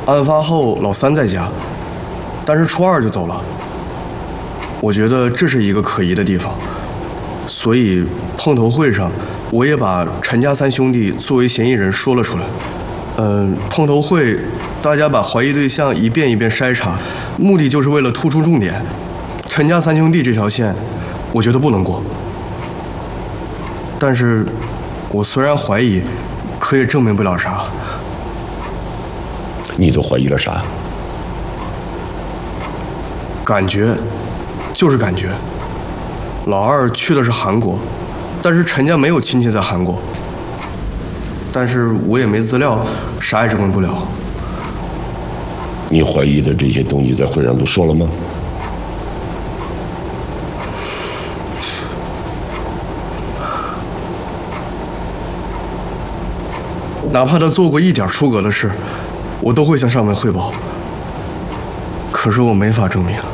案发后老三在家，但是初二就走了。我觉得这是一个可疑的地方，所以碰头会上我也把陈家三兄弟作为嫌疑人说了出来。碰头会大家把怀疑对象一遍一遍筛查，目的就是为了突出重点。陈家三兄弟这条线，我觉得不能过。但是，我虽然怀疑，可也证明不了啥。 你都怀疑了啥？ 感觉，就是感觉。老二去的是韩国，但是陈家没有亲戚在韩国。但是我也没资料，啥也证明不了。 你怀疑的这些东西在会上都说了吗？ 哪怕他做过一点出格的事，我都会向上面汇报。可是我没法证明。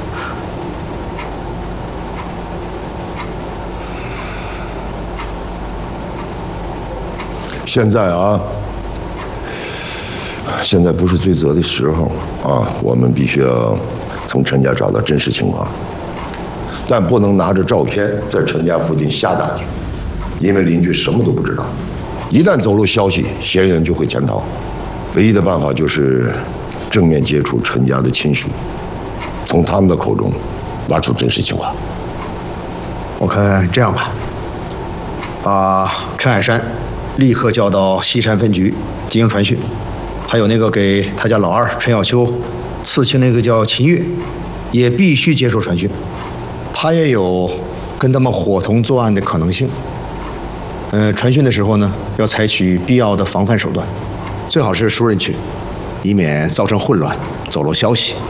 现在不是追责的时候啊！我们必须要从陈家找到真实情况，但不能拿着照片在陈家附近瞎打听，因为邻居什么都不知道。一旦走漏消息，嫌疑人就会潜逃。唯一的办法就是正面接触陈家的亲属，从他们的口中挖出真实情况。 我看这样吧，把陈海山立刻叫到西山分局进行传讯，还有那个给他家老二陈小秋刺青那个叫秦月，也必须接受传讯，他也有跟他们伙同作案的可能性。传讯的时候呢，要采取必要的防范手段，最好是熟人群，以免造成混乱，走漏消息。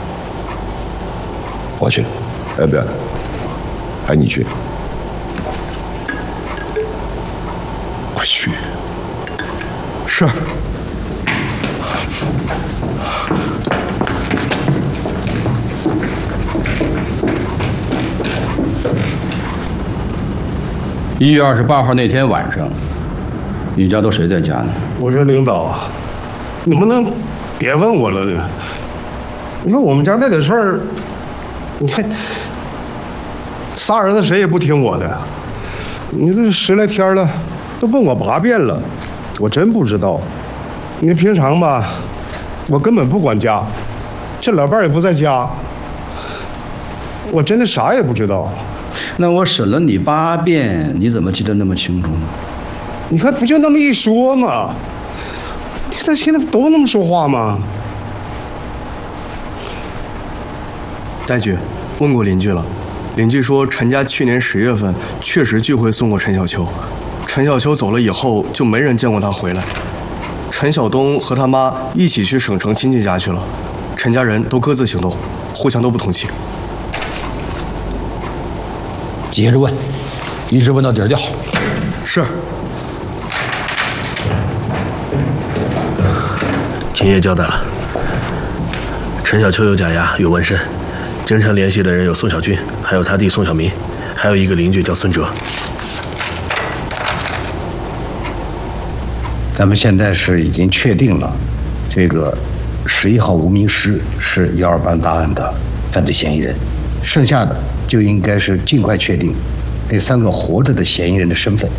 我去，不要，还你去，快去。 是。 1月28号那天晚上，你家都谁在家呢？ 我说领导啊，你不能别问我了呢。你说我们家那点事儿，你看仨儿子谁也不听我的，你这10来天了，都问我8遍了，我真不知道。你平常吧，我根本不管家，这老伴儿也不在家，我真的啥也不知道。 那我审了你8遍，你怎么记得那么清楚呢？ 你看不就那么一说吗？你看现在都那么说话吗？ 戴局问过邻居了，邻居说陈家去年10月份确实聚会送过陈小秋，陈小秋走了以后就没人见过他回来。陈晓东和他妈一起去省城亲戚家去了，陈家人都各自行动，互相都不通气。 接着问，一直问到底儿就好。 是。 秦爷交代了，陈小秋有假牙，有纹身，经常联系的人有宋小军，还有他弟宋小民，还有一个邻居叫孙哲。 咱们现在是已经确定了，这个11号无名尸是128大案的犯罪嫌疑人，剩下的就应该是尽快确定那3个活着的嫌疑人的身份。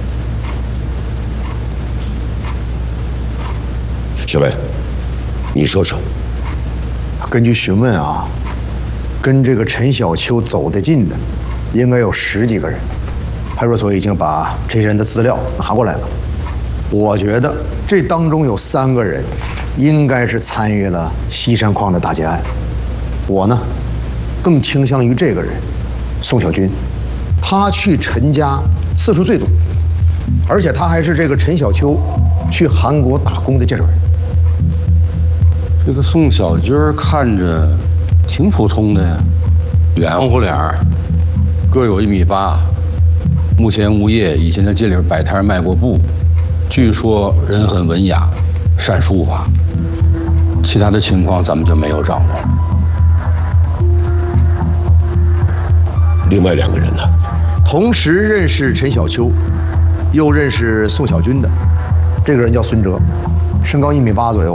小伟，你说说。 根据询问啊，跟这个陈小秋走得近的，应该有10几个人。派出所已经把这些人的资料拿过来了。我觉得这当中有3个人，应该是参与了西山矿的打劫案。我呢，更倾向于这个人，宋小军。他去陈家次数最多，而且他还是这个陈小秋去韩国打工的介绍人。 这个宋小军看着挺普通的呀，圆乎脸儿，个有1.8米，目前无业，以前在街里摆摊卖过布，据说人很文雅，善书法。其他的情况咱们就没有掌握。 另外2个人呢？ 同时认识陈小秋，又认识宋小军的，这个人叫孙哲，身高1.8米左右，